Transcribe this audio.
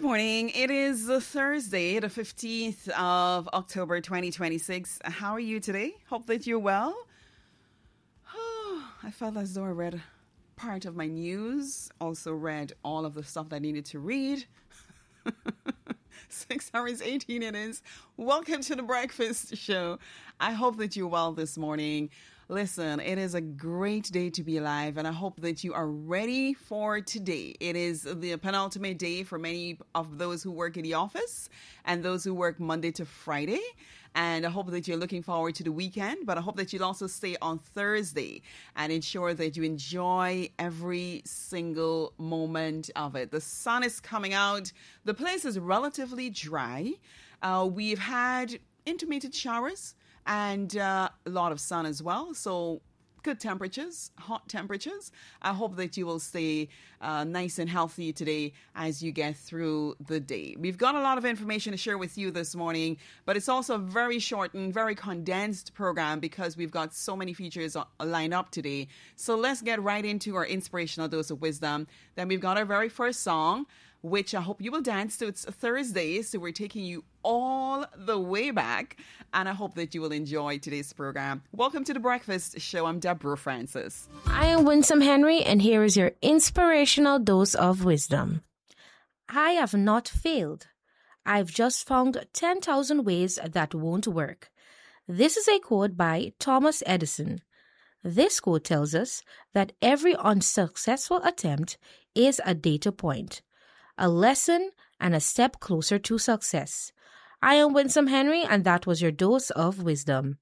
Good morning. It is Thursday, the 15th of October, 2026. How are you today? Hope that you're well. I felt as though I read part of my news, also read all of the stuff that I needed to read. 6 hours 18 it is. Welcome to the breakfast show. I hope that you're well this morning. Listen, it is a great day to be alive, and I hope that you are ready for today. It is the penultimate day for many of those who work in the office and those who work Monday to Friday. And I hope that you're looking forward to the weekend, but I hope that you'll also stay on Thursday and ensure that you enjoy every single moment of it. The sun is coming out. The place is relatively dry. We've had intermittent showers and a lot of sun as well. So good temperatures, hot temperatures. I hope that you will stay nice and healthy today as you get through the day. We've got a lot of information to share with you this morning, but it's also a very shortened, very condensed program because we've got so many features lined up today. So let's get right into our inspirational dose of wisdom. Then we've got our very first song, which I hope you will dance to. It's Thursday, so we're taking you all the way back, and I hope that you will enjoy today's program. Welcome to The Breakfast Show. I'm Deborah Francis. I am Winsome Henry, and here is your inspirational dose of wisdom. I have not failed. I've just found 10,000 ways that won't work. This is a quote by Thomas Edison. This quote tells us that every unsuccessful attempt is a data point, a lesson, and a step closer to success. I am Winsome Henry, and that was your dose of wisdom.